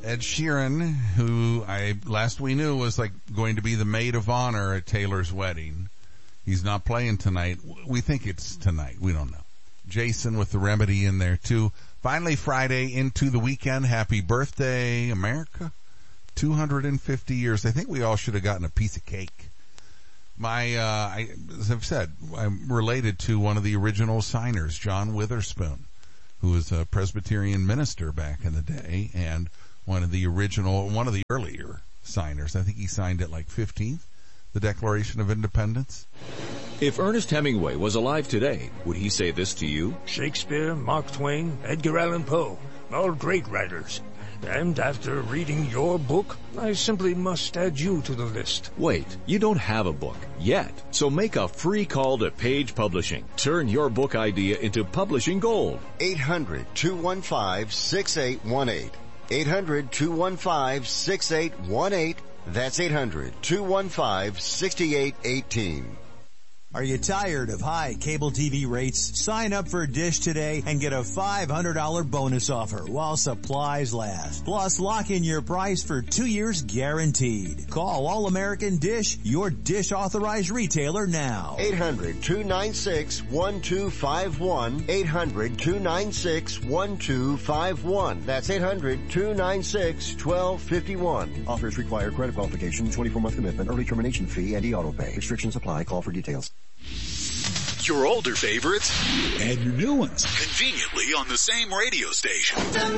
Ed Sheeran, who last we knew was like going to be the maid of honor at Taylor's wedding. He's not playing tonight. We think it's tonight. We don't know. Jason with the Remedy in there too. Finally Friday into the weekend. Happy birthday, America. 250 years. I think we all should have gotten a piece of cake. As I've said, I'm related to one of the original signers, John Witherspoon, who was a Presbyterian minister back in the day and one of the earlier signers. I think he signed it like 15th, the Declaration of Independence. If Ernest Hemingway was alive today, would he say this to you? Shakespeare, Mark Twain, Edgar Allan Poe, all great writers. And after reading your book, I simply must add you to the list. Wait, you don't have a book yet. So make a free call to Page Publishing. Turn your book idea into publishing gold. 800-215-6818. 800-215-6818. That's 800-215-6818. Are you tired of high cable TV rates? Sign up for Dish today and get a $500 bonus offer while supplies last. Plus, lock in your price for 2 years guaranteed. Call All American Dish, your Dish authorized retailer now. 800-296-1251. 800-296-1251. That's 800-296-1251. Offers require credit qualification, 24-month commitment, early termination fee, and e-auto pay. Restrictions apply. Call for details. Your older favorites and your new ones conveniently on the same radio station.